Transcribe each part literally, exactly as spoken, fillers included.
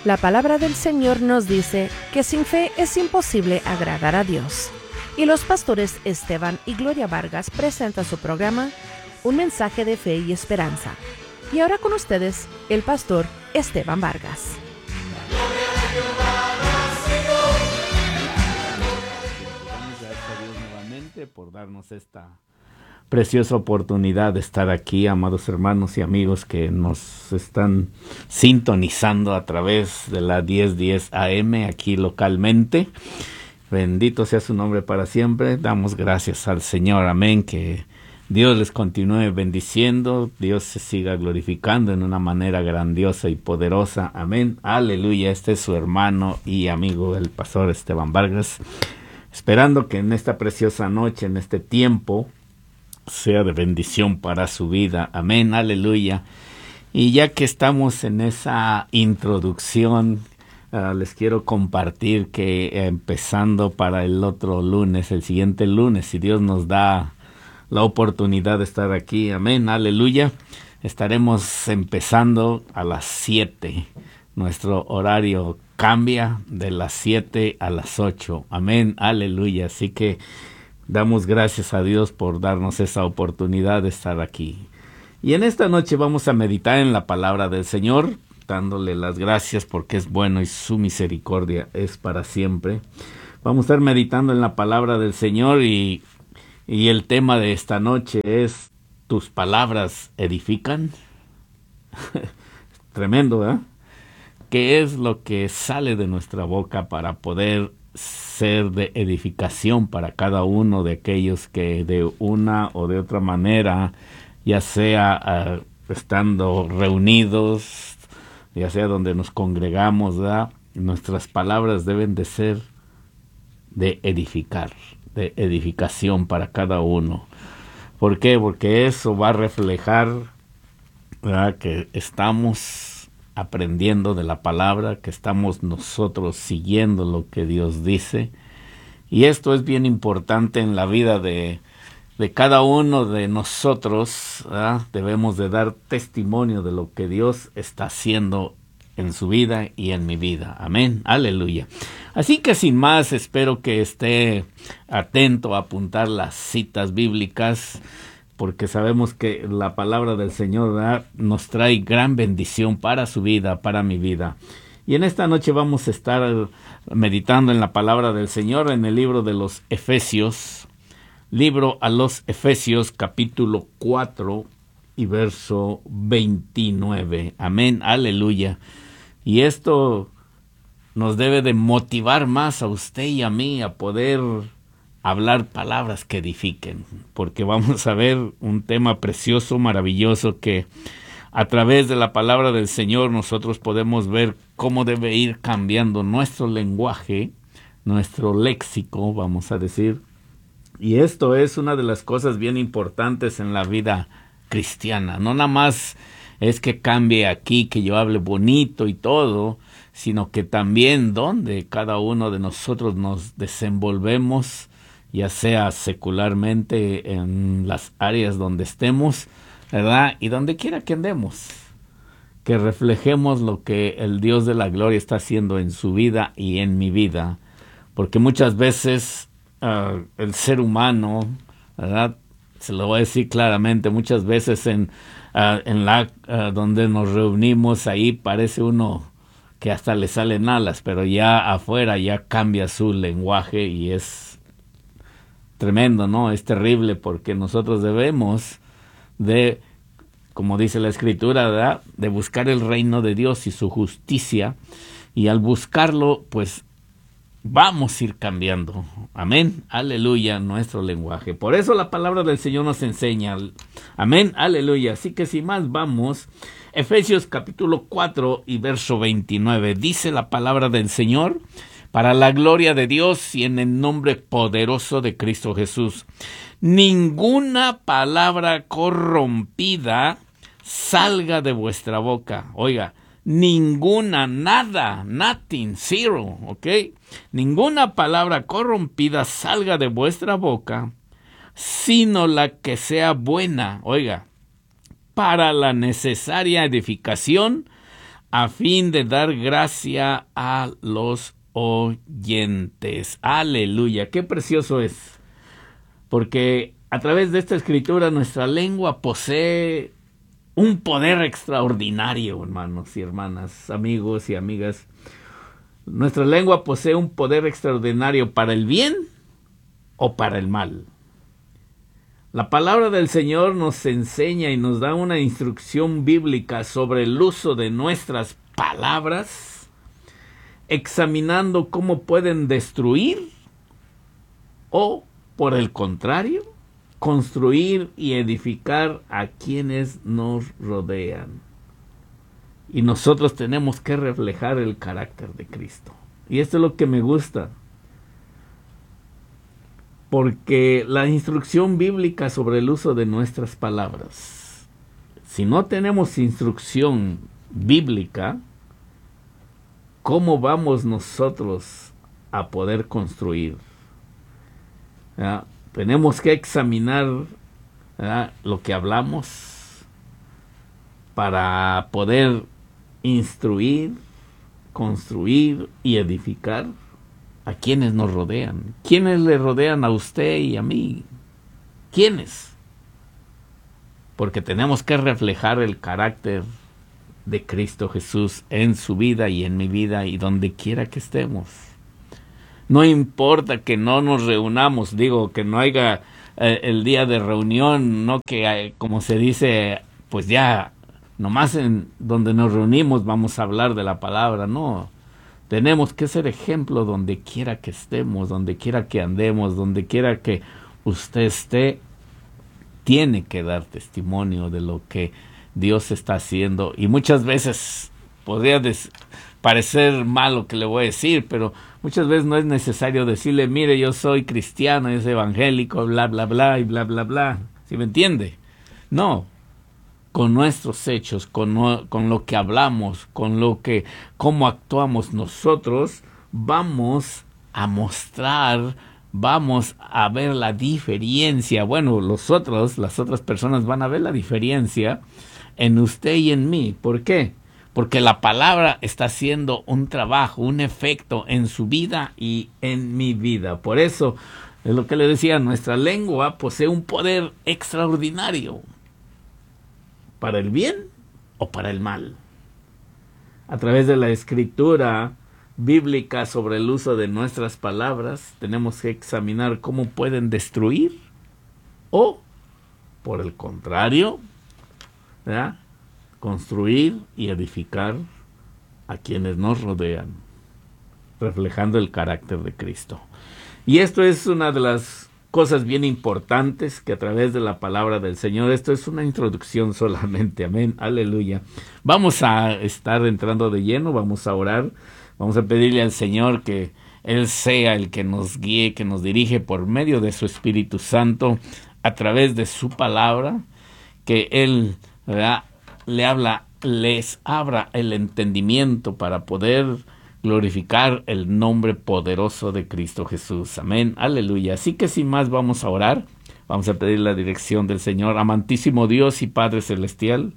La palabra del Señor nos dice que sin fe es imposible agradar a Dios. Y los pastores Esteban y Gloria Vargas presentan su programa, Un mensaje de fe y esperanza. Y ahora con ustedes, el pastor Esteban Vargas. Damos gracias a Dios nuevamente por darnos esta preciosa oportunidad de estar aquí, amados hermanos y amigos que nos están sintonizando a través de la diez diez A M aquí localmente. Bendito sea su nombre para siempre. Damos gracias al Señor, amén, que Dios les continúe bendiciendo, Dios se siga glorificando en una manera grandiosa y poderosa, amén, aleluya. Este es su hermano y amigo, el pastor Esteban Vargas, esperando que en esta preciosa noche, en este tiempo, sea de bendición para su vida, amén, aleluya. Y ya que estamos en esa introducción, Uh, les quiero compartir que eh, empezando para el otro lunes, el siguiente lunes, si Dios nos da la oportunidad de estar aquí, amén, aleluya, estaremos empezando a las siete. Nuestro horario cambia de las siete a las ocho, amén, aleluya. Así que damos gracias a Dios por darnos esa oportunidad de estar aquí. Y en esta noche vamos a meditar en la palabra del Señor, dándole las gracias porque es bueno y su misericordia es para siempre. Vamos a estar meditando en la palabra del Señor y, y el tema de esta noche es: ¿tus palabras edifican? Tremendo, ¿verdad? ¿Qué es lo que sale de nuestra boca para poder ser de edificación para cada uno de aquellos que de una o de otra manera, ya sea uh, estando reunidos, ya sea donde nos congregamos, ¿verdad? Nuestras palabras deben de ser de edificar, de edificación para cada uno. ¿Por qué? Porque eso va a reflejar, ¿verdad?, que estamos aprendiendo de la palabra, que estamos nosotros siguiendo lo que Dios dice. Y esto es bien importante en la vida de, de cada uno de nosotros, ¿verdad? Debemos de dar testimonio de lo que Dios está haciendo en su vida y en mi vida. Amén, aleluya. Así que sin más, espero que esté atento a apuntar las citas bíblicas, porque sabemos que la palabra del Señor, ¿verdad?, nos trae gran bendición para su vida, para mi vida. Y en esta noche vamos a estar meditando en la palabra del Señor en el libro de los Efesios, libro a los Efesios, capítulo cuatro y verso veintinueve. Amén, aleluya. Y esto nos debe de motivar más a usted y a mí a poder hablar palabras que edifiquen, porque vamos a ver un tema precioso, maravilloso, que a través de la palabra del Señor nosotros podemos ver cómo debe ir cambiando nuestro lenguaje, nuestro léxico, vamos a decir. Y esto es una de las cosas bien importantes en la vida cristiana. No nada más es que cambie aquí, que yo hable bonito y todo, sino que también donde cada uno de nosotros nos desenvolvemos, ya sea secularmente en las áreas donde estemos, ¿verdad?, y donde quiera que andemos, que reflejemos lo que el Dios de la gloria está haciendo en su vida y en mi vida, porque muchas veces uh, el ser humano, ¿verdad?, se lo voy a decir claramente, muchas veces en, uh, en la uh, donde nos reunimos, ahí parece uno que hasta le salen alas, pero ya afuera ya cambia su lenguaje y es tremendo, ¿no? Es terrible, porque nosotros debemos de, como dice la Escritura, ¿verdad?, de buscar el reino de Dios y su justicia, y al buscarlo, pues vamos a ir cambiando, amén, aleluya, nuestro lenguaje. Por eso la palabra del Señor nos enseña, amén, aleluya. Así que sin más vamos, Efesios capítulo cuatro y verso veintinueve, dice la palabra del Señor: para la gloria de Dios y en el nombre poderoso de Cristo Jesús, ninguna palabra corrompida salga de vuestra boca. Oiga, ninguna, nada, nothing, zero, ¿ok? Ninguna palabra corrompida salga de vuestra boca, sino la que sea buena, oiga, para la necesaria edificación, a fin de dar gracia a los oyentes. Aleluya, qué precioso es. Porque a través de esta escritura nuestra lengua posee un poder extraordinario, hermanos y hermanas, amigos y amigas. Nuestra lengua posee un poder extraordinario para el bien o para el mal. La palabra del Señor nos enseña y nos da una instrucción bíblica sobre el uso de nuestras palabras, examinando cómo pueden destruir o, por el contrario, construir y edificar a quienes nos rodean. Y nosotros tenemos que reflejar el carácter de Cristo. Y esto es lo que me gusta. Porque la instrucción bíblica sobre el uso de nuestras palabras, si no tenemos instrucción bíblica, ¿cómo vamos nosotros a poder construir? ¿Ya? Tenemos que examinar, ¿verdad?, lo que hablamos para poder instruir, construir y edificar a quienes nos rodean. ¿Quiénes le rodean a usted y a mí? ¿Quiénes? Porque tenemos que reflejar el carácter de Cristo Jesús en su vida y en mi vida y donde quiera que estemos. No importa que no nos reunamos, digo, que no haya eh, el día de reunión, no que, eh, como se dice, pues ya, nomás en donde nos reunimos vamos a hablar de la palabra, no. Tenemos que ser ejemplo donde quiera que estemos, donde quiera que andemos, donde quiera que usted esté, tiene que dar testimonio de lo que Dios está haciendo. Y muchas veces podría des- parecer mal lo que le voy a decir, pero muchas veces no es necesario decirle, mire, yo soy cristiano, yo soy evangélico, bla, bla, bla, y bla, bla, bla. ¿Sí me entiende? No. Con nuestros hechos, con, no, con lo que hablamos, con lo que, cómo actuamos nosotros, vamos a mostrar, vamos a ver la diferencia. Bueno, los otros, las otras personas van a ver la diferencia en usted y en mí. ¿Por qué? Porque la palabra está haciendo un trabajo, un efecto en su vida y en mi vida. Por eso, es lo que le decía, nuestra lengua posee un poder extraordinario. ¿Para el bien o para el mal? A través de la escritura bíblica sobre el uso de nuestras palabras, tenemos que examinar cómo pueden destruir o, por el contrario, ¿verdad?, construir y edificar a quienes nos rodean, reflejando el carácter de Cristo. Y esto es una de las cosas bien importantes que a través de la palabra del Señor, esto es una introducción solamente, amén, aleluya. Vamos a estar entrando de lleno, vamos a orar, vamos a pedirle al Señor que Él sea el que nos guíe, que nos dirige por medio de su Espíritu Santo, a través de su palabra, que Él, ¿verdad?, le habla, les abra el entendimiento para poder glorificar el nombre poderoso de Cristo Jesús. Amén, aleluya. Así que sin más vamos a orar, vamos a pedir la dirección del Señor. Amantísimo Dios y Padre Celestial,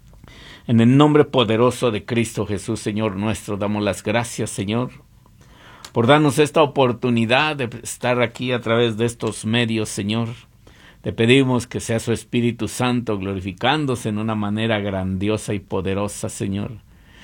en el nombre poderoso de Cristo Jesús, Señor nuestro, damos las gracias, Señor, por darnos esta oportunidad de estar aquí a través de estos medios, Señor. Te pedimos que sea su Espíritu Santo glorificándose en una manera grandiosa y poderosa, Señor.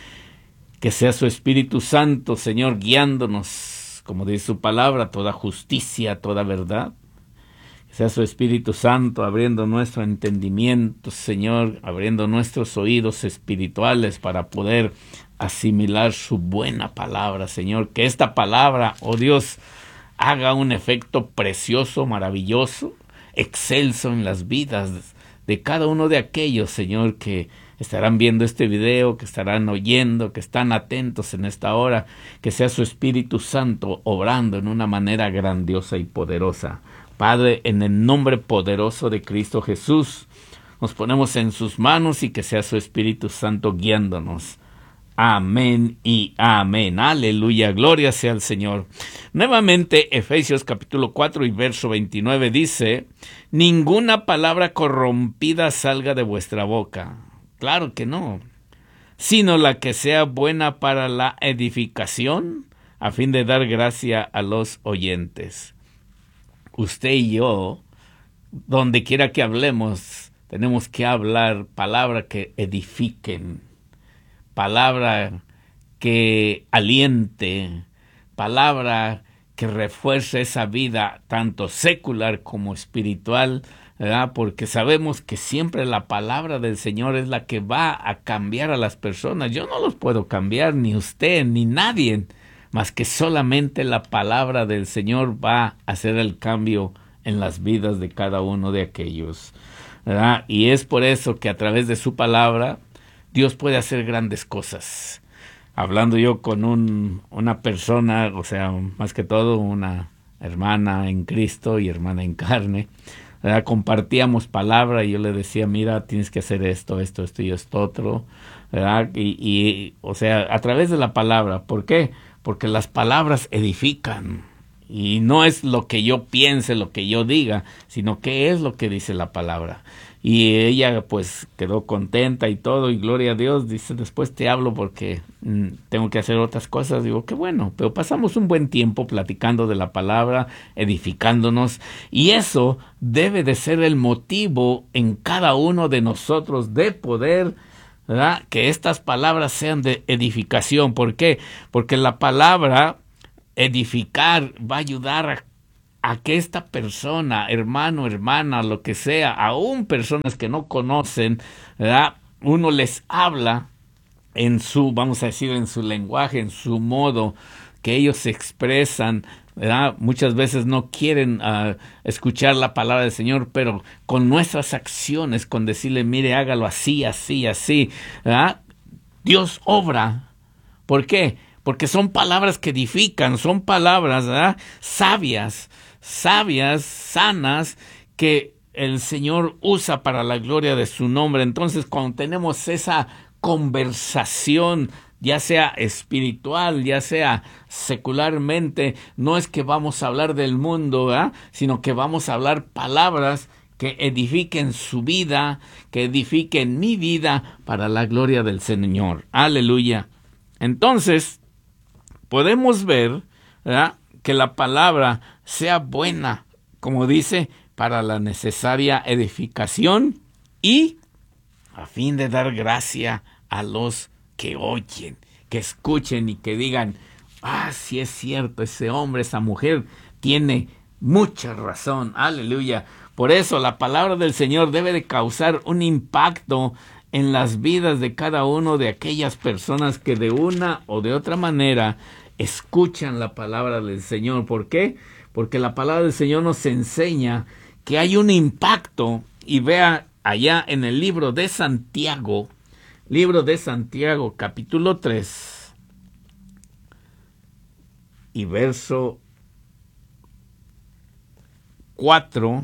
Que sea su Espíritu Santo, Señor, guiándonos, como dice su palabra, toda justicia, toda verdad. Que sea su Espíritu Santo abriendo nuestro entendimiento, Señor, abriendo nuestros oídos espirituales para poder asimilar su buena palabra, Señor. Que esta palabra, oh Dios, haga un efecto precioso, maravilloso, excelso en las vidas de cada uno de aquellos, Señor, que estarán viendo este video, que estarán oyendo, que están atentos en esta hora. Que sea su Espíritu Santo obrando en una manera grandiosa y poderosa. Padre, en el nombre poderoso de Cristo Jesús, nos ponemos en sus manos y que sea su Espíritu Santo guiándonos. Amén y amén. Aleluya, gloria sea al Señor. Nuevamente, Efesios capítulo cuatro y verso veintinueve dice, ninguna palabra corrompida salga de vuestra boca. Claro que no. sino la que sea buena para la edificación, a fin de dar gracia a los oyentes. Usted y yo, donde quiera que hablemos, tenemos que hablar palabras que edifiquen, palabra que aliente, palabra que refuerce esa vida tanto secular como espiritual, ¿verdad? Porque sabemos que siempre la palabra del Señor es la que va a cambiar a las personas. Yo no los puedo cambiar, ni usted, ni nadie, más que solamente la palabra del Señor va a hacer el cambio en las vidas de cada uno de aquellos, ¿verdad? Y es por eso que a través de su palabra Dios puede hacer grandes cosas. Hablando yo con un, una persona, o sea, más que todo una hermana en Cristo y hermana en carne, ¿verdad? Compartíamos palabra y yo le decía, mira, tienes que hacer esto, esto, esto y esto otro, ¿verdad? Y, y, o sea, a través de la palabra. ¿Por qué? Porque las palabras edifican. Y no es lo que yo piense, lo que yo diga, sino qué es lo que dice la palabra. Y ella pues quedó contenta y todo, y gloria a Dios. Dice, después te hablo porque mm, tengo que hacer otras cosas. Digo, qué bueno, pero pasamos un buen tiempo platicando de la palabra, edificándonos, y eso debe de ser el motivo en cada uno de nosotros de poder, ¿verdad?, que estas palabras sean de edificación. ¿Por qué? Porque la palabra edificar va a ayudar a, a que esta persona, hermano, hermana, lo que sea, aún personas que no conocen, ¿verdad?, uno les habla en su, vamos a decir, en su lenguaje, en su modo que ellos se expresan, ¿verdad? Muchas veces no quieren uh, escuchar la palabra del Señor, pero con nuestras acciones, con decirle, mire, hágalo así, así, así, ¿verdad?, Dios obra. ¿Por qué? Porque son palabras que edifican, son palabras, ¿verdad?, sabias, sabias, sanas, que el Señor usa para la gloria de su nombre. Entonces, cuando tenemos esa conversación, ya sea espiritual, ya sea secularmente, no es que vamos a hablar del mundo, ¿verdad?, sino que vamos a hablar palabras que edifiquen su vida, que edifiquen mi vida para la gloria del Señor. Aleluya. Entonces, podemos ver, ¿verdad?, que la palabra sea buena, como dice, para la necesaria edificación y a fin de dar gracia a los que oyen, que escuchen y que digan, ah, sí es cierto, ese hombre, esa mujer tiene mucha razón. Aleluya. Por eso la palabra del Señor debe de causar un impacto en las vidas de cada uno de aquellas personas que de una o de otra manera escuchan la palabra del Señor. ¿Por qué? Porque la palabra del Señor nos enseña que hay un impacto. Y vea allá en el libro de Santiago, libro de Santiago, capítulo tres, y verso cuatro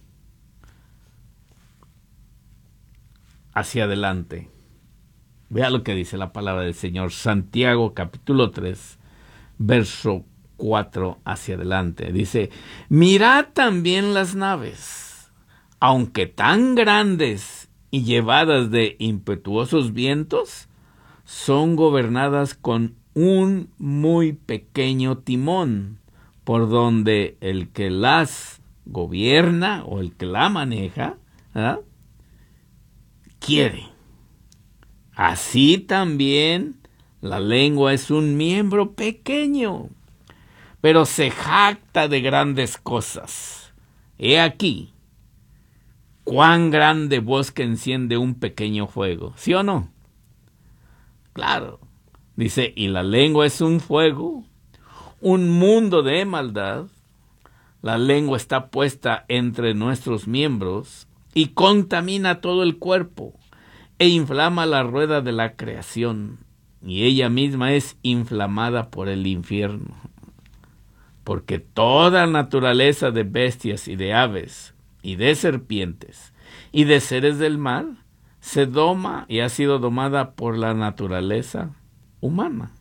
hacia adelante. Vea lo que dice la palabra del Señor. Santiago, capítulo tres, verso cuatro hacia adelante. Dice, mirad también las naves, aunque tan grandes y llevadas de impetuosos vientos, son gobernadas con un muy pequeño timón, por donde el que las gobierna o el que la maneja, ¿verdad?, quiere. Así también la lengua es un miembro pequeño, pero se jacta de grandes cosas. He aquí, cuán grande bosque enciende un pequeño fuego. ¿Sí o no? Claro. Dice, y la lengua es un fuego, un mundo de maldad. La lengua está puesta entre nuestros miembros y contamina todo el cuerpo e inflama la rueda de la creación, y ella misma es inflamada por el infierno. Porque toda naturaleza de bestias y de aves y de serpientes y de seres del mar se doma y ha sido domada por la naturaleza humana.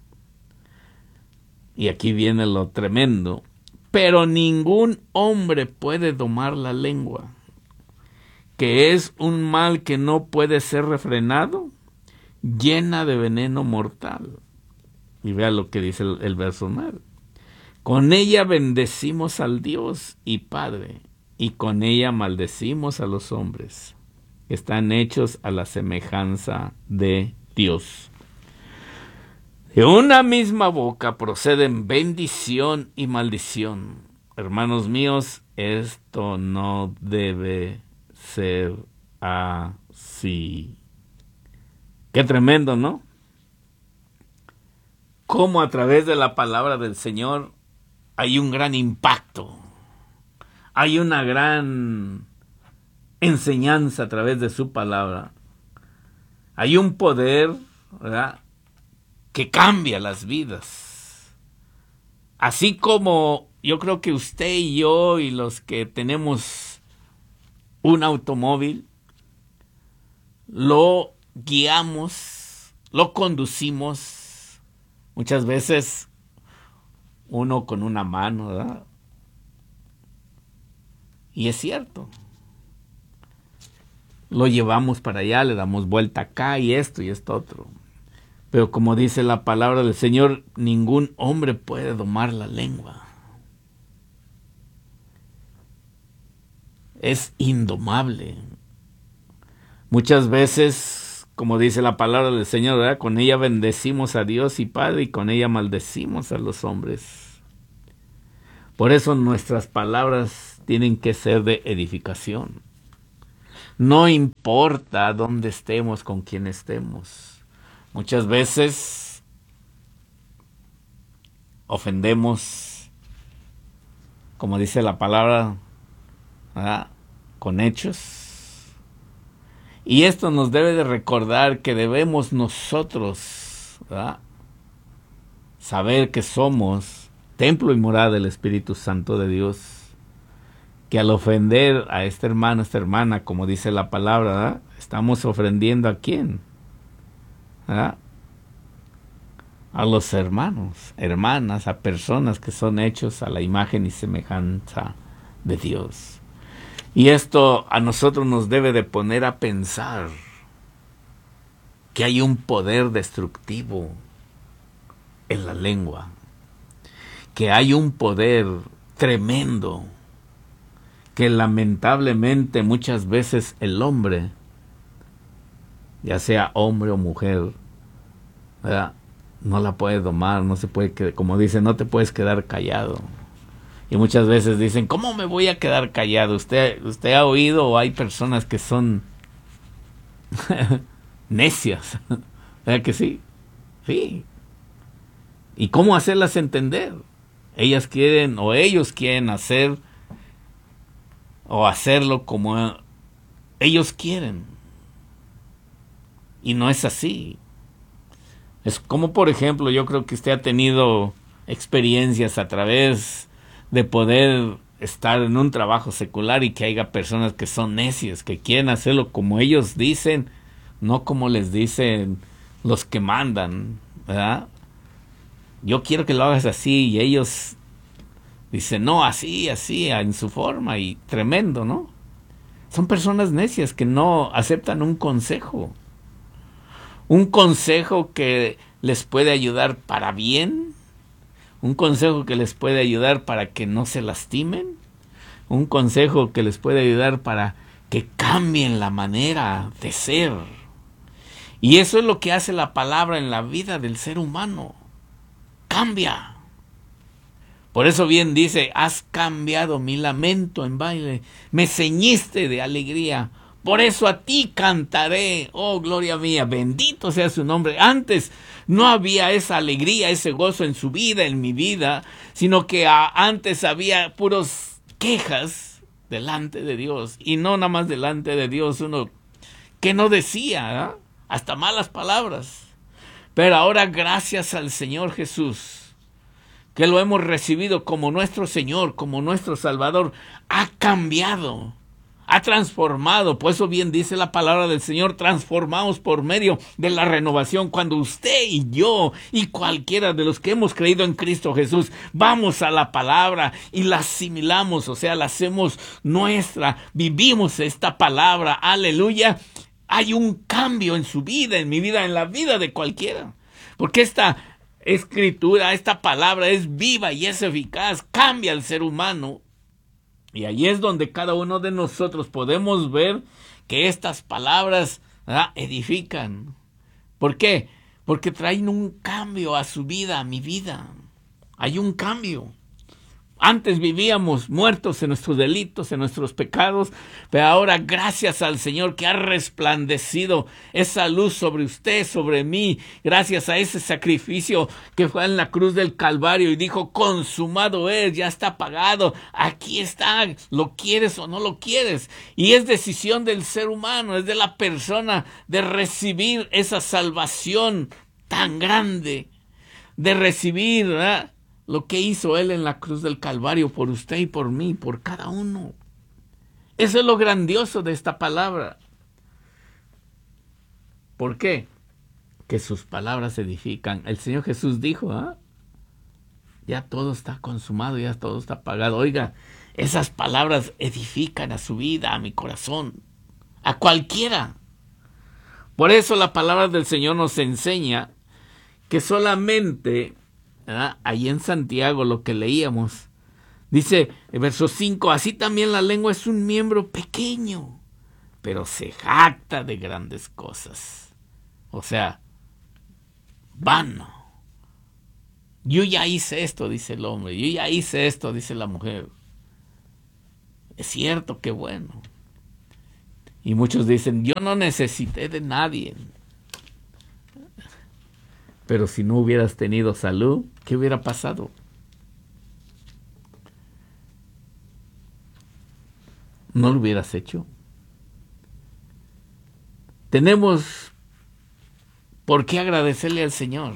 Y aquí viene lo tremendo. Pero ningún hombre puede domar la lengua, que es un mal que no puede ser refrenado llena de veneno mortal. Y vea lo que dice el, el verso nueve. Con ella bendecimos al Dios y Padre, y con ella maldecimos a los hombres, que están hechos a la semejanza de Dios. De una misma boca proceden bendición y maldición. Hermanos míos, esto no debe ser así. Qué tremendo, ¿no? Cómo a través de la palabra del Señor hay un gran impacto. Hay una gran enseñanza a través de su palabra. Hay un poder, ¿verdad?, que cambia las vidas. Así como yo creo que usted y yo y los que tenemos un automóvil, lo guiamos, lo conducimos, muchas veces uno con una mano, ¿verdad? Y es cierto. Lo llevamos para allá, le damos vuelta acá y esto y esto otro. Pero como dice la palabra del Señor, ningún hombre puede domar la lengua. Es indomable. Muchas veces, como dice la palabra del Señor, ¿verdad?, con ella bendecimos a Dios y Padre, y con ella maldecimos a los hombres. Por eso nuestras palabras tienen que ser de edificación. No importa dónde estemos, con quién estemos. Muchas veces ofendemos, como dice la palabra, ¿verdad?, con hechos. Y esto nos debe de recordar que debemos nosotros, ¿verdad?, saber que somos templo y morada del Espíritu Santo de Dios. Que al ofender a este hermano, a esta hermana, como dice la palabra, ¿verdad?, estamos ofendiendo a quién, ¿verdad?, a los hermanos, hermanas, a personas que son hechos a la imagen y semejanza de Dios. Y esto a nosotros nos debe de poner a pensar que hay un poder destructivo en la lengua, que hay un poder tremendo, que lamentablemente muchas veces el hombre, ya sea hombre o mujer, ¿verdad?, no la puede domar, no se puede, como dice, no te puedes quedar callado. Y muchas veces dicen, ¿cómo me voy a quedar callado? ¿Usted, usted ha oído o hay personas que son necias? ¿Verdad que sí? Sí. ¿Y cómo hacerlas entender? Ellas quieren, o ellos quieren hacer, o hacerlo como ellos quieren. Y no es así. Es como, por ejemplo, yo creo que usted ha tenido experiencias a través de poder estar en un trabajo secular y que haya personas que son necias, que quieren hacerlo como ellos dicen, no como les dicen los que mandan, ¿verdad? Yo quiero que lo hagas así, y ellos dicen, no, así, así, en su forma, y tremendo, ¿no? Son personas necias que no aceptan un consejo. Un consejo que les puede ayudar para bien, un consejo que les puede ayudar para que no se lastimen, un consejo que les puede ayudar para que cambien la manera de ser. Y eso es lo que hace la palabra en la vida del ser humano. Cambia. Por eso bien dice, has cambiado mi lamento en baile, me ceñiste de alegría. Por eso a ti cantaré, oh gloria mía, bendito sea su nombre. Antes no había esa alegría, ese gozo en su vida, en mi vida, sino que a, antes había puros quejas delante de Dios. Y no nada más delante de Dios, uno que no decía, ¿eh?, hasta malas palabras. Pero ahora gracias al Señor Jesús, que lo hemos recibido como nuestro Señor, como nuestro Salvador, ha cambiado. Ha transformado, por eso bien dice la palabra del Señor, transformados por medio de la renovación. Cuando usted y yo y cualquiera de los que hemos creído en Cristo Jesús vamos a la palabra y la asimilamos, o sea, la hacemos nuestra, vivimos esta palabra, aleluya, hay un cambio en su vida, en mi vida, en la vida de cualquiera. Porque esta escritura, esta palabra es viva y es eficaz, cambia al ser humano. Y ahí es donde cada uno de nosotros podemos ver que estas palabras, ¿verdad?, edifican. ¿Por qué? Porque traen un cambio a su vida, a mi vida. Hay un cambio. Antes vivíamos muertos en nuestros delitos, en nuestros pecados, pero ahora gracias al Señor que ha resplandecido esa luz sobre usted, sobre mí, gracias a ese sacrificio que fue en la cruz del Calvario y dijo, consumado es, ya está pagado, aquí está, lo quieres o no lo quieres. Y es decisión del ser humano, es de la persona de recibir esa salvación tan grande, de recibir, ¿verdad?, lo que hizo Él en la cruz del Calvario por usted y por mí, por cada uno. Eso es lo grandioso de esta palabra. ¿Por qué? Que sus palabras edifican. El Señor Jesús dijo, ¿ah? Ya todo está consumado, ya todo está pagado. Oiga, esas palabras edifican a su vida, a mi corazón, a cualquiera. Por eso la palabra del Señor nos enseña que solamente... ¿verdad? Ahí en Santiago lo que leíamos, dice el verso cinco, así también la lengua es un miembro pequeño, pero se jacta de grandes cosas. O sea, vano. Yo ya hice esto, dice el hombre, yo ya hice esto, dice la mujer. Es cierto, qué bueno. Y muchos dicen, yo no necesité de nadie. Pero si no hubieras tenido salud, ¿qué hubiera pasado? ¿No lo hubieras hecho? Tenemos por qué agradecerle al Señor.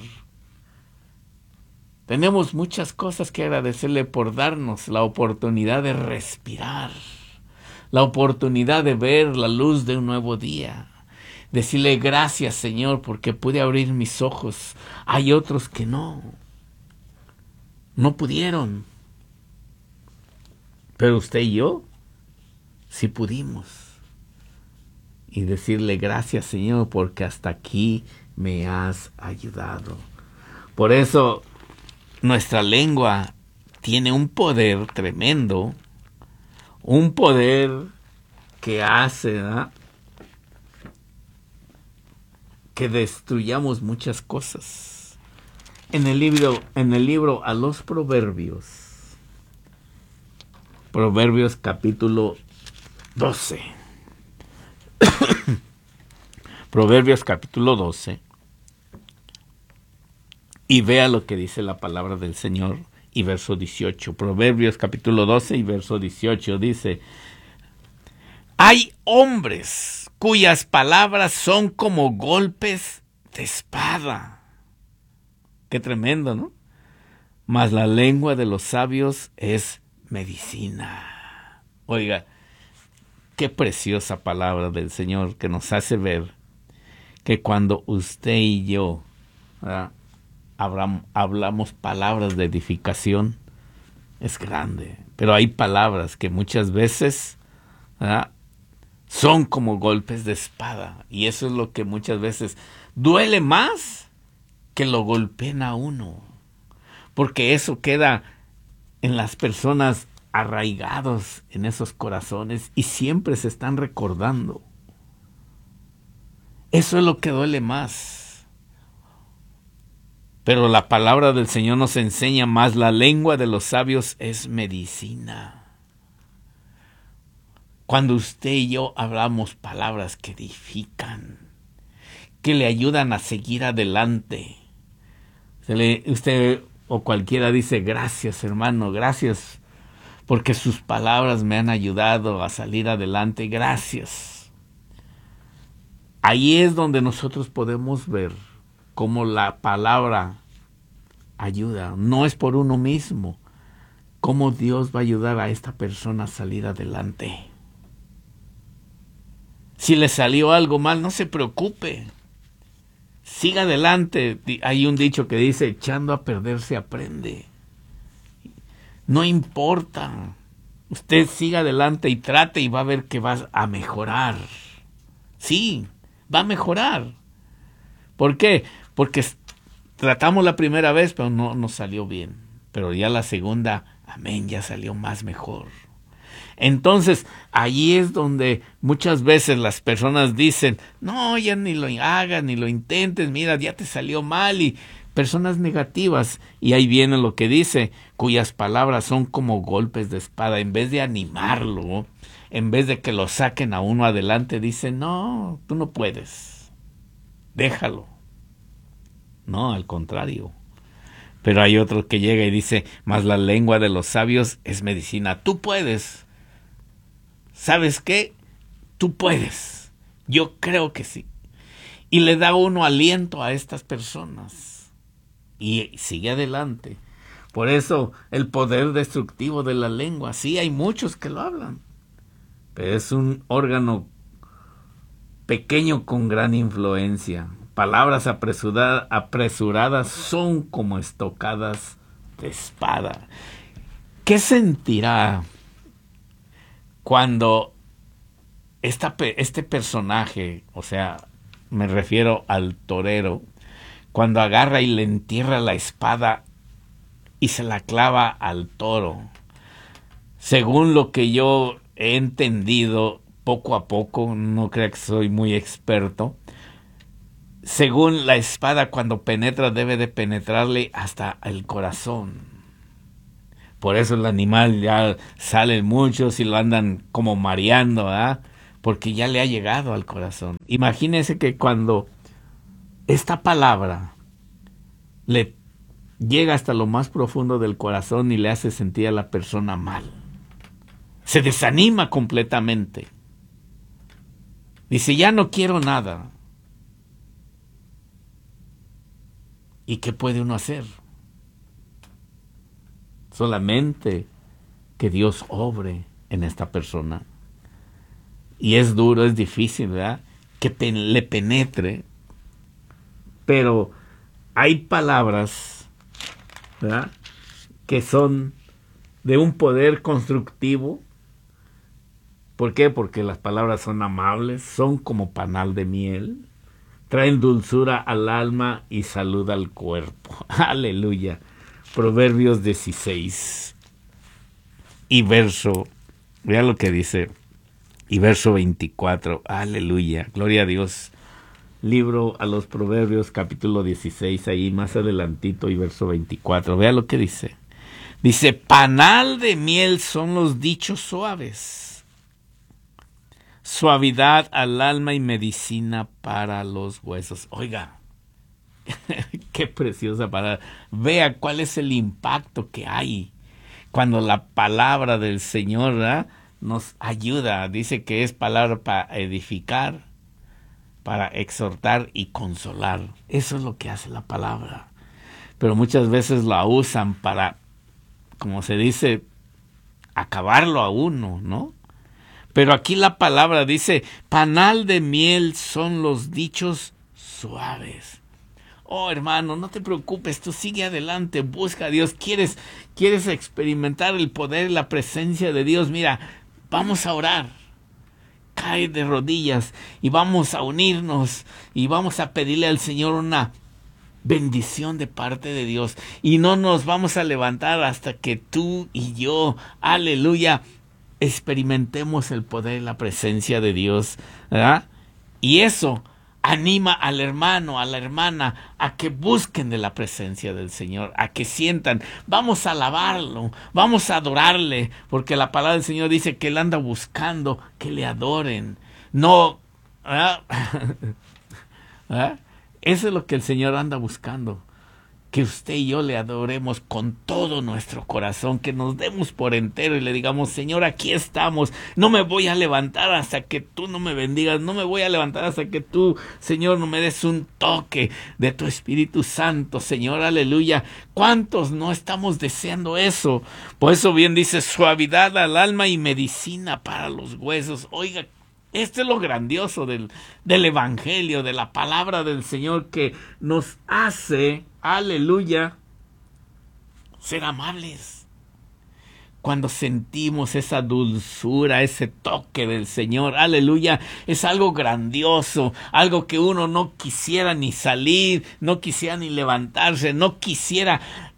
Tenemos muchas cosas que agradecerle por darnos la oportunidad de respirar, la oportunidad de ver la luz de un nuevo día. Decirle gracias, Señor, porque pude abrir mis ojos. Hay otros que no. No pudieron. Pero usted y yo sí pudimos. Y decirle gracias, Señor, porque hasta aquí me has ayudado. Por eso nuestra lengua tiene un poder tremendo. Un poder que hace, ¿verdad?, que destruyamos muchas cosas. En el libro, en el libro a los Proverbios, Proverbios capítulo doce. Proverbios capítulo doce. Y vea lo que dice la palabra del Señor y verso dieciocho. Proverbios capítulo doce y verso dieciocho dice, hay hombres cuyas palabras son como golpes de espada. Qué tremendo, ¿no? Mas la lengua de los sabios es medicina. Oiga, qué preciosa palabra del Señor que nos hace ver que cuando usted y yo, ¿verdad?, hablamos, hablamos palabras de edificación, es grande. Pero hay palabras que muchas veces, ¿verdad?, son como golpes de espada. Y eso es lo que muchas veces duele más que lo golpeen a uno. Porque eso queda en las personas arraigados en esos corazones y siempre se están recordando. Eso es lo que duele más. Pero la palabra del Señor nos enseña más, la lengua de los sabios es medicina. Cuando usted y yo hablamos palabras que edifican, que le ayudan a seguir adelante. Se le, usted o cualquiera dice, gracias hermano, gracias, porque sus palabras me han ayudado a salir adelante, gracias. Ahí es donde nosotros podemos ver cómo la palabra ayuda. No es por uno mismo, cómo Dios va a ayudar a esta persona a salir adelante. Si le salió algo mal, no se preocupe. Siga adelante. Hay un dicho que dice, echando a perder se aprende. No importa. Usted siga adelante y trate y va a ver que va a mejorar. Sí, va a mejorar. ¿Por qué? Porque tratamos la primera vez, pero no nos salió bien. Pero ya la segunda, amén, ya salió más mejor. Entonces, allí es donde muchas veces las personas dicen, no, ya ni lo hagas, ni lo intentes, mira, ya te salió mal, y personas negativas. Y ahí viene lo que dice, cuyas palabras son como golpes de espada. En vez de animarlo, en vez de que lo saquen a uno adelante, dicen, no, tú no puedes, déjalo. No, al contrario. Pero hay otro que llega y dice, mas la lengua de los sabios es medicina. Tú puedes. ¿Sabes qué? Tú puedes. Yo creo que sí. Y le da uno aliento a estas personas. Y sigue adelante. Por eso el poder destructivo de la lengua. Sí, hay muchos que lo hablan. Pero es un órgano pequeño con gran influencia. Palabras apresuradas, apresuradas son como estocadas de espada. ¿Qué sentirá cuando esta, este personaje, o sea, me refiero al torero, cuando agarra y le entierra la espada y se la clava al toro? Según lo que yo he entendido poco a poco, no creo que soy muy experto, según la espada cuando penetra debe de penetrarle hasta el corazón. Por eso el animal ya salen muchos y lo andan como mareando, ¿ah? Porque ya le ha llegado al corazón. Imagínense que cuando esta palabra le llega hasta lo más profundo del corazón y le hace sentir a la persona mal, se desanima completamente. Dice, ya no quiero nada. ¿Y qué puede uno hacer? Solamente que Dios obre en esta persona. Y es duro, es difícil, ¿verdad? Que pen- le penetre. Pero hay palabras, ¿verdad?, que son de un poder constructivo. ¿Por qué? Porque las palabras son amables, son como panal de miel, traen dulzura al alma y salud al cuerpo. Aleluya. Proverbios dieciséis y verso, vea lo que dice, y verso veinticuatro. Aleluya, gloria a Dios. Libro a los Proverbios, capítulo dieciséis, ahí más adelantito, y verso veinticuatro. Vea lo que dice. Dice, panal de miel son los dichos suaves, suavidad al alma y medicina para los huesos. Oiga, qué preciosa palabra. Vea cuál es el impacto que hay cuando la palabra del Señor, ¿verdad?, nos ayuda. Dice que es palabra para edificar, para exhortar y consolar. Eso es lo que hace la palabra. Pero muchas veces la usan para, como se dice, acabarlo a uno, ¿no? Pero aquí la palabra dice, panal de miel son los dichos suaves. Oh, hermano, no te preocupes, tú sigue adelante, busca a Dios. ¿Quieres, quieres experimentar el poder y la presencia de Dios? Mira, vamos a orar. Cae de rodillas y vamos a unirnos y vamos a pedirle al Señor una bendición de parte de Dios. Y no nos vamos a levantar hasta que tú y yo, aleluya, experimentemos el poder y la presencia de Dios, ¿verdad? Y eso anima al hermano, a la hermana, a que busquen de la presencia del Señor, a que sientan, vamos a alabarlo, vamos a adorarle, porque la palabra del Señor dice que Él anda buscando que le adoren. No, ¿verdad? ¿verdad? Eso es lo que el Señor anda buscando, que usted y yo le adoremos con todo nuestro corazón, que nos demos por entero y le digamos, Señor, aquí estamos, no me voy a levantar hasta que tú no me bendigas, no me voy a levantar hasta que tú, Señor, no me des un toque de tu Espíritu Santo, Señor, aleluya. ¿Cuántos no estamos deseando eso? Por eso bien dice, suavidad al alma y medicina para los huesos. Oiga, esto es lo grandioso del, del Evangelio, de la palabra del Señor, que nos hace, aleluya, ser amables. cuando sentimos esa dulzura, ese toque del Señor, aleluya, es algo grandioso, algo que uno no quisiera ni salir, no quisiera ni levantarse, no quisiera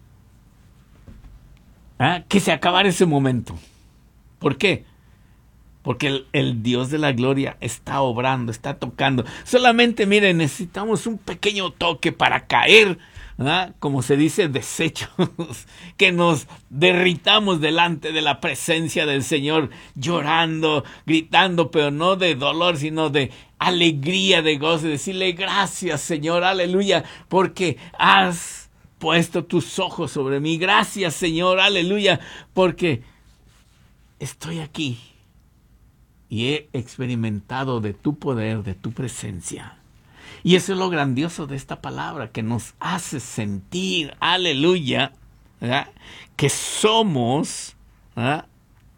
¿eh? que se acabara ese momento. ¿Por qué? Porque el, el Dios de la gloria está obrando, está tocando. Solamente, miren, necesitamos un pequeño toque para caer, ¿ah? Como se dice, deshechos, que nos derritamos delante de la presencia del Señor, llorando, gritando, pero no de dolor, sino de alegría, de gozo, decirle gracias, Señor, aleluya, porque has puesto tus ojos sobre mí. Gracias, Señor, aleluya, porque estoy aquí y he experimentado de tu poder, de tu presencia. Y eso es lo grandioso de esta palabra, que nos hace sentir, aleluya, ¿verdad?, que somos, ¿verdad?,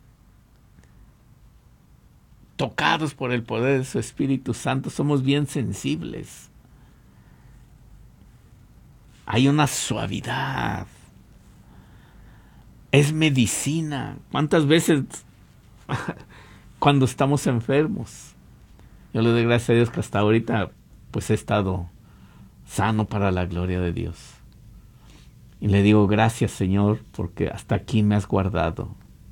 tocados por el poder de su Espíritu Santo. Somos bien sensibles. Hay una suavidad. Es medicina. ¿Cuántas veces cuando estamos enfermos? Yo le doy gracias a Dios que hasta ahorita pues he estado sano para la gloria de Dios. Y le digo gracias, Señor, porque hasta aquí me has guardado.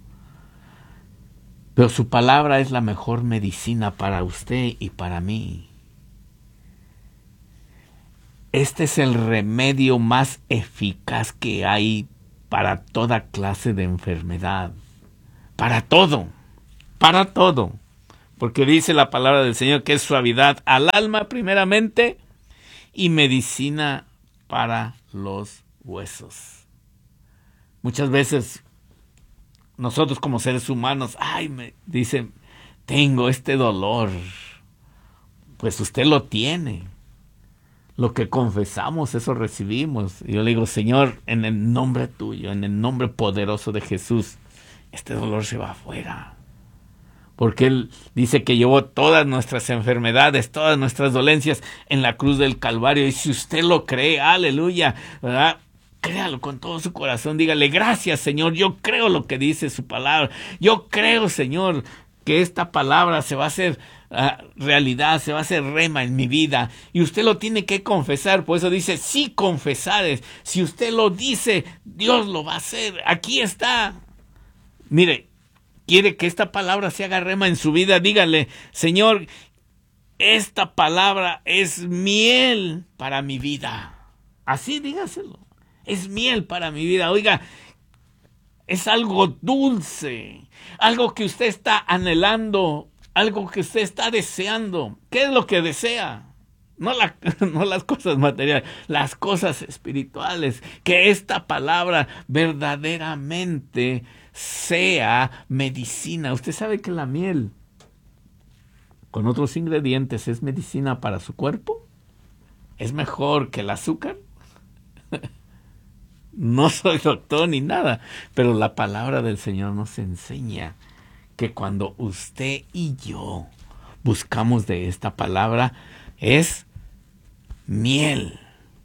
Pero su palabra es la mejor medicina para usted y para mí. Este es el remedio más eficaz que hay para toda clase de enfermedad. Para todo. Para todo. Porque dice la palabra del Señor que es suavidad al alma primeramente y medicina para los huesos. Muchas veces nosotros como seres humanos, ay, me dicen, tengo este dolor. Pues usted lo tiene. Lo que confesamos, eso recibimos. Y yo le digo, Señor, en el nombre tuyo, en el nombre poderoso de Jesús, este dolor se va afuera. Porque Él dice que llevó todas nuestras enfermedades, todas nuestras dolencias en la cruz del Calvario. Y si usted lo cree, aleluya, ¿verdad?, créalo con todo su corazón. Dígale, gracias, Señor, yo creo lo que dice su palabra. Yo creo, Señor, que esta palabra se va a hacer uh, realidad, se va a hacer rema en mi vida. Y usted lo tiene que confesar. Por eso dice, si confesares, si usted lo dice, Dios lo va a hacer. Aquí está. Mire, quiere que esta palabra se haga rema en su vida. Dígale, Señor, esta palabra es miel para mi vida. Así dígaselo. Es miel para mi vida. Oiga, es algo dulce, algo que usted está anhelando, algo que usted está deseando. ¿Qué es lo que desea? No, la, no las cosas materiales, las cosas espirituales. Que esta palabra verdaderamente sea medicina. Usted sabe que la miel con otros ingredientes es medicina para su cuerpo. ¿Es mejor que el azúcar? No soy doctor ni nada, pero la palabra del Señor nos enseña que cuando usted y yo buscamos de esta palabra, es miel.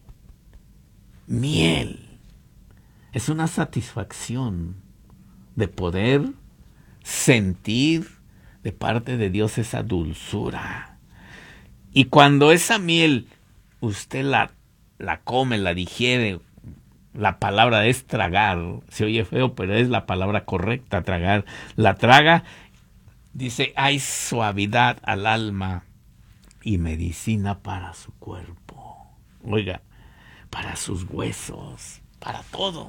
Miel. Es una satisfacción de poder sentir de parte de Dios esa dulzura. Y cuando esa miel usted la, la come, la digiere, la palabra es tragar, se oye feo, pero es la palabra correcta, tragar. La traga, dice, hay suavidad al alma y medicina para su cuerpo. Oiga, para sus huesos, para todo.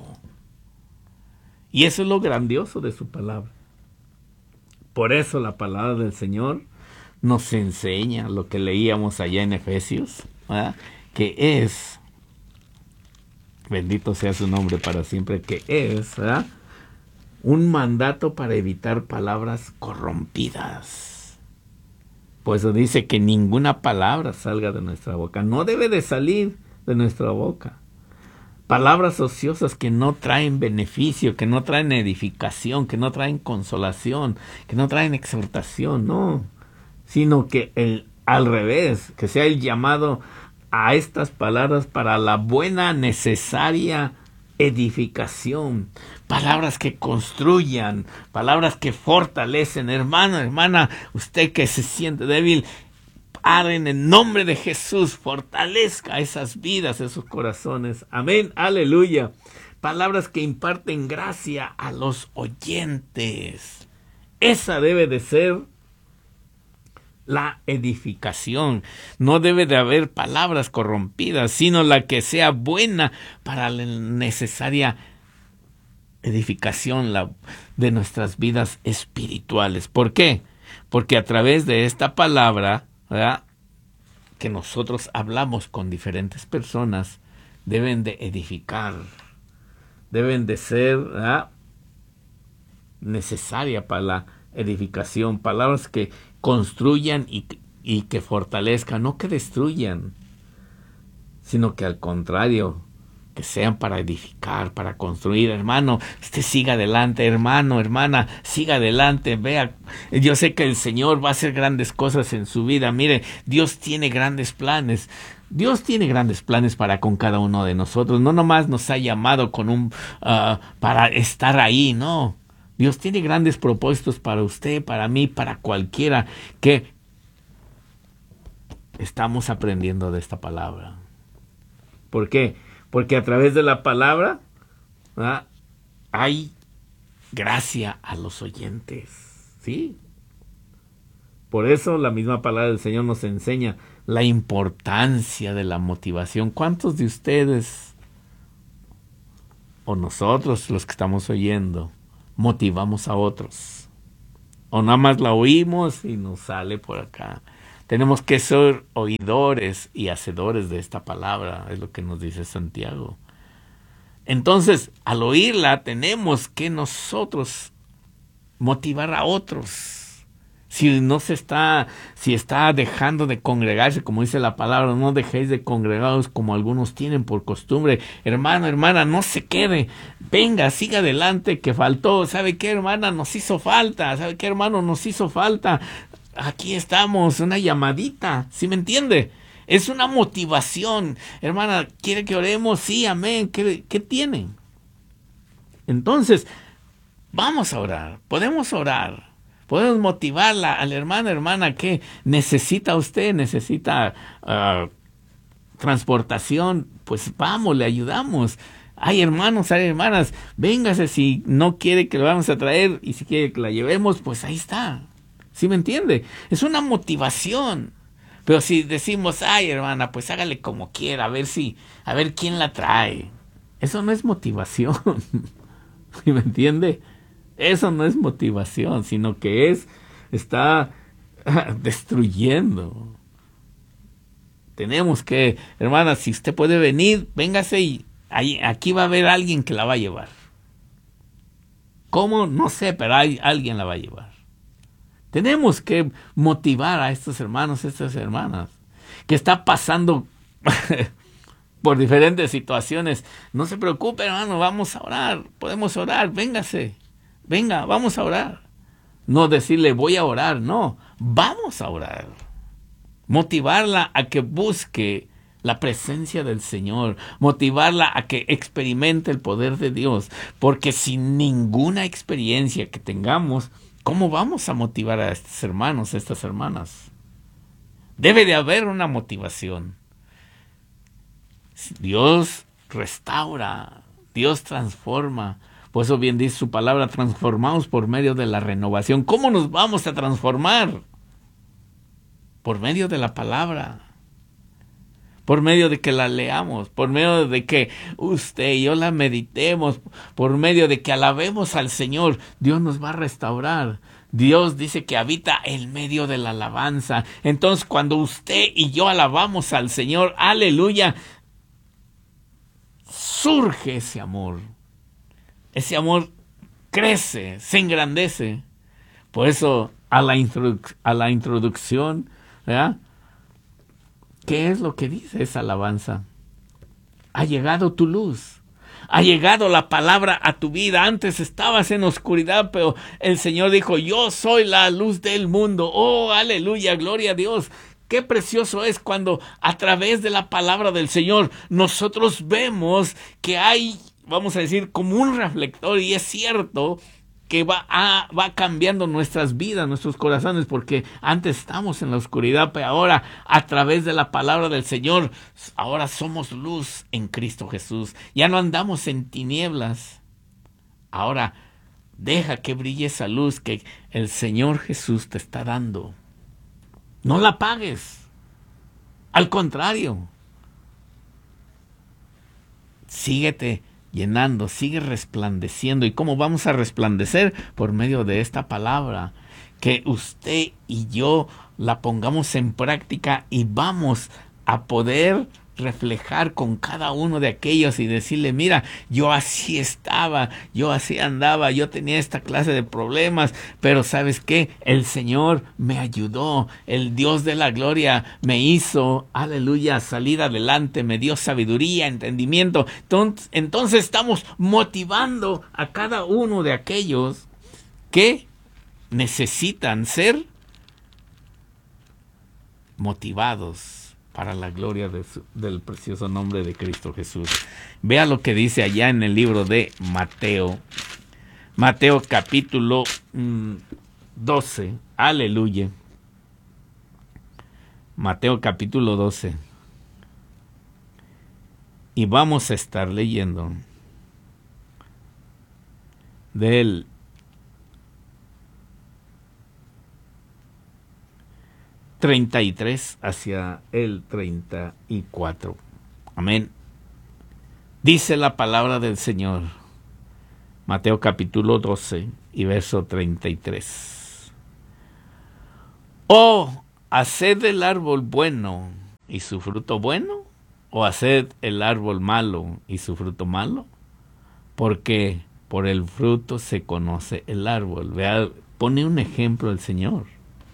Y eso es lo grandioso de su palabra. Por eso la palabra del Señor nos enseña lo que leíamos allá en Efesios, ¿verdad?, que es, bendito sea su nombre para siempre, que es, ¿verdad?, un mandato para evitar palabras corrompidas. Por eso dice que ninguna palabra salga de nuestra boca. No debe de salir de nuestra boca. Palabras ociosas que no traen beneficio, que no traen edificación, que no traen consolación, que no traen exhortación, no. Sino que el, al revés, que sea el llamado a estas palabras para la buena, necesaria edificación, palabras que construyan, palabras que fortalecen. Hermano, hermana, usted que se siente débil, pare en el nombre de Jesús, fortalezca esas vidas, esos corazones. Amén, aleluya. Palabras que imparten gracia a los oyentes. Esa debe de ser la edificación. No debe de haber palabras corrompidas, sino la que sea buena para la necesaria edificación la, de nuestras vidas espirituales. ¿Por qué? Porque a través de esta palabra, ¿verdad?, que nosotros hablamos con diferentes personas, deben de edificar, deben de ser, ¿verdad?, necesaria para la edificación, palabras que construyan y, y que fortalezcan, no que destruyan, sino que al contrario, que sean para edificar, para construir. Hermano, usted siga adelante, hermano, hermana, siga adelante, vea, yo sé que el Señor va a hacer grandes cosas en su vida. Mire, Dios tiene grandes planes. Dios tiene grandes planes para con cada uno de nosotros. No nomás nos ha llamado con un uh, para estar ahí, no. Dios tiene grandes propósitos para usted, para mí, para cualquiera que estamos aprendiendo de esta palabra. ¿Por qué? Porque a través de la palabra, ¿verdad?, hay gracia a los oyentes, ¿sí? Por eso la misma palabra del Señor nos enseña la importancia de la motivación. ¿Cuántos de ustedes o nosotros, los que estamos oyendo, motivamos a otros? O nada más la oímos y nos sale por acá. Tenemos que ser oidores y hacedores de esta palabra, es lo que nos dice Santiago. Entonces, al oírla, tenemos que nosotros motivar a otros. Si no se está, si está dejando de congregarse, como dice la palabra, no dejéis de congregaros como algunos tienen por costumbre. Hermano, hermana, no se quede. Venga, siga adelante, que faltó. ¿Sabe qué, hermana? Nos hizo falta. ¿Sabe qué, hermano? Nos hizo falta. Aquí estamos, una llamadita. ¿Sí me entiende? Es una motivación. Hermana, ¿quiere que oremos? Sí, amén. ¿Qué, qué tienen? Entonces, vamos a orar. Podemos orar. Podemos motivarla a la hermana, hermana, que necesita usted, necesita uh, transportación, pues vamos, le ayudamos. Hay hermanos, hay hermanas, véngase si no quiere que lo vamos a traer y si quiere que la llevemos, pues ahí está. ¿Sí me entiende? Es una motivación. Pero si decimos, ay hermana, pues hágale como quiera, a ver si, a ver quién la trae. Eso no es motivación. ¿Sí me entiende? Eso no es motivación, sino que es, está destruyendo. Tenemos que, hermana, si usted puede venir, véngase y ahí, aquí va a haber alguien que la va a llevar. ¿Cómo? No sé, pero hay, alguien la va a llevar. Tenemos que motivar a estos hermanos, estas hermanas, que está pasando por diferentes situaciones. No se preocupe, hermano, vamos a orar, podemos orar, véngase. Venga, vamos a orar. No decirle voy a orar, no, vamos a orar. Motivarla a que busque la presencia del Señor, motivarla a que experimente el poder de Dios, porque sin ninguna experiencia que tengamos, ¿cómo vamos a motivar a estos hermanos, a estas hermanas? Debe de haber una motivación. Dios restaura, Dios transforma. Por eso bien dice su palabra, transformados por medio de la renovación. ¿Cómo nos vamos a transformar? Por medio de la palabra. Por medio de que la leamos. Por medio de que usted y yo la meditemos. Por medio de que alabemos al Señor. Dios nos va a restaurar. Dios dice que habita en medio de la alabanza. Entonces cuando usted y yo alabamos al Señor, aleluya, surge ese amor. Ese amor crece, se engrandece. Por eso, a la, introdu- a la introducción, ¿verdad? ¿Qué es lo que dice esa alabanza? Ha llegado tu luz. Ha llegado la palabra a tu vida. Antes estabas en oscuridad, pero el Señor dijo, yo soy la luz del mundo. Oh, aleluya, gloria a Dios. Qué precioso es cuando a través de la palabra del Señor nosotros vemos que hay vamos a decir, como un reflector, y es cierto que va, a, va cambiando nuestras vidas, nuestros corazones, porque antes estamos en la oscuridad, pero ahora a través de la palabra del Señor, ahora somos luz en Cristo Jesús. Ya no andamos en tinieblas. Ahora deja que brille esa luz que el Señor Jesús te está dando. No la apagues. Al contrario, síguete llenando, sigue resplandeciendo. ¿Y cómo vamos a resplandecer? Por medio de esta palabra, que usted y yo la pongamos en práctica y vamos a poder reflejar con cada uno de aquellos y decirle, mira, yo así estaba, yo así andaba, yo tenía esta clase de problemas, pero ¿sabes qué? El Señor me ayudó, el Dios de la gloria me hizo, aleluya, salir adelante, me dio sabiduría, entendimiento. Entonces, entonces estamos motivando a cada uno de aquellos que necesitan ser motivados para la gloria de su, del precioso nombre de Cristo Jesús. Vea lo que dice allá en el libro de Mateo. Mateo capítulo mmm, doce. Aleluya. Mateo capítulo doce. Y vamos a estar leyendo del treinta y tres hacia el treinta y cuatro. Amén. Dice la palabra del Señor. Mateo capítulo doce y verso treinta y tres. Oh, haced el árbol bueno y su fruto bueno, o haced el árbol malo y su fruto malo, porque por el fruto se conoce el árbol. Vea, pone un ejemplo el Señor.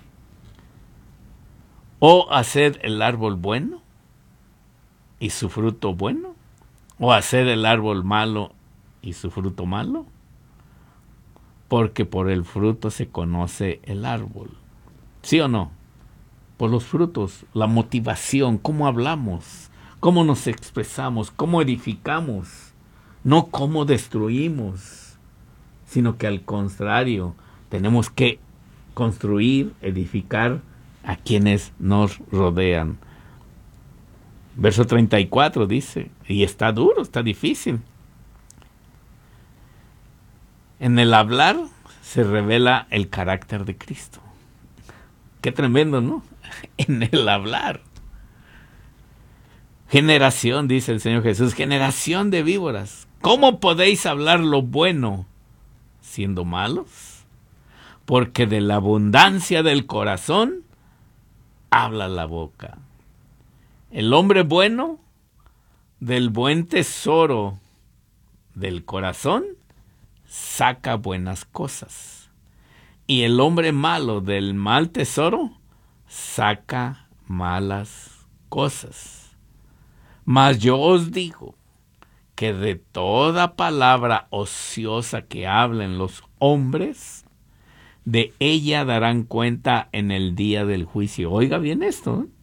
O hacer el árbol bueno y su fruto bueno, o hacer el árbol malo y su fruto malo, porque por el fruto se conoce el árbol. ¿Sí o no? Por los frutos, la motivación, cómo hablamos, cómo nos expresamos, cómo edificamos, no cómo destruimos, sino que al contrario, tenemos que construir, edificar a quienes nos rodean. Verso treinta y cuatro dice, y está duro, está difícil. En el hablar se revela el carácter de Cristo. Qué tremendo, ¿no? En el hablar. Generación, dice el Señor Jesús, generación de víboras, ¿cómo podéis hablar lo bueno siendo malos? Porque de la abundancia del corazón habla la boca. El hombre bueno, del buen tesoro del corazón, saca buenas cosas. Y el hombre malo, del mal tesoro, saca malas cosas. Mas yo os digo que de toda palabra ociosa que hablen los hombres, de ella darán cuenta en el día del juicio. Oiga bien esto, ¿eh?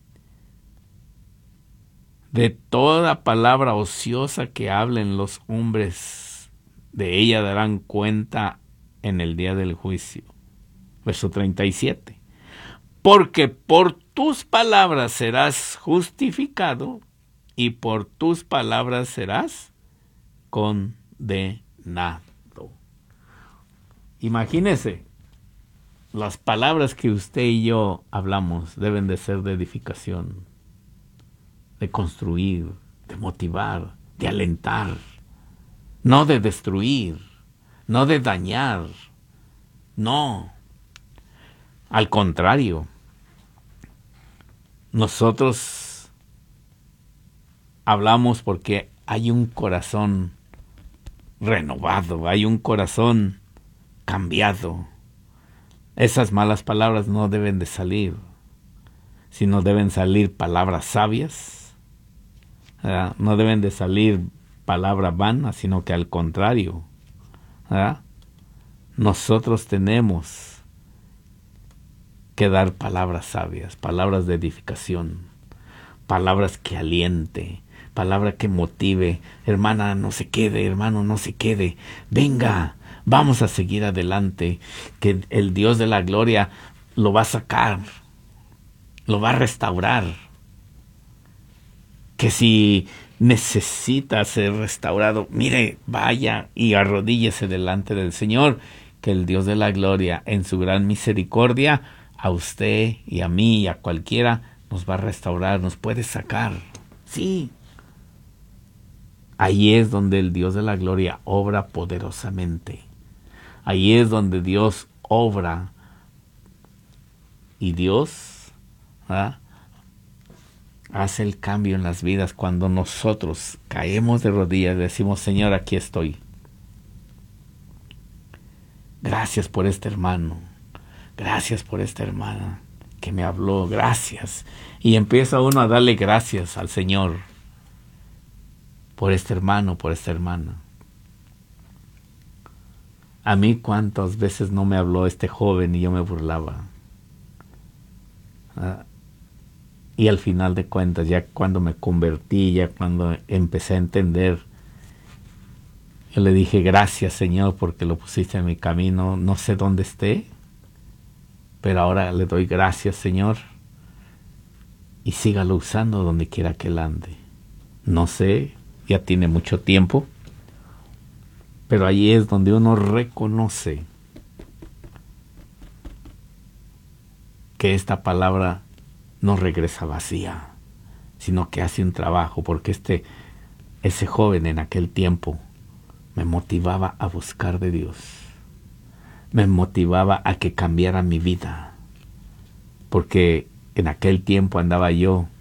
De toda palabra ociosa que hablen los hombres, de ella darán cuenta en el día del juicio. Verso treinta y siete. Porque por tus palabras serás justificado y por tus palabras serás condenado. Imagínese. Las palabras que usted y yo hablamos deben de ser de edificación, de construir, de motivar, de alentar, no de destruir, no de dañar, no. Al contrario, nosotros hablamos porque hay un corazón renovado, hay un corazón cambiado. Esas malas palabras no deben de salir, sino deben salir palabras sabias, ¿verdad? No deben de salir palabras vanas, sino que al contrario, ¿verdad? Nosotros tenemos que dar palabras sabias, palabras de edificación, palabras que aliente, palabra que motive. Hermana, no se quede, hermano, no se quede. Venga, vamos a seguir adelante, que el Dios de la gloria lo va a sacar, lo va a restaurar. Que si necesita ser restaurado, mire, vaya y arrodíllese delante del Señor, que el Dios de la gloria, en su gran misericordia, a usted y a mí y a cualquiera, nos va a restaurar, nos puede sacar. Sí. Ahí es donde el Dios de la gloria obra poderosamente. Ahí es donde Dios obra. Y Dios, ¿verdad?, hace el cambio en las vidas cuando nosotros caemos de rodillas y decimos: Señor, aquí estoy. Gracias por este hermano. Gracias por esta hermana que me habló. Gracias. Y empieza uno a darle gracias al Señor por este hermano, por esta hermana. A mí cuántas veces no me habló este joven y yo me burlaba. ¿Ah? Y al final de cuentas, ya cuando me convertí, ya cuando empecé a entender, yo le dije: gracias, Señor, porque lo pusiste en mi camino. No sé dónde esté, pero ahora le doy gracias, Señor, y sígalo usando donde quiera que él ande. No sé, ya tiene mucho tiempo, pero ahí es donde uno reconoce que esta palabra no regresa vacía, sino que hace un trabajo, porque este, ese joven en aquel tiempo me motivaba a buscar de Dios, me motivaba a que cambiara mi vida, porque en aquel tiempo andaba yo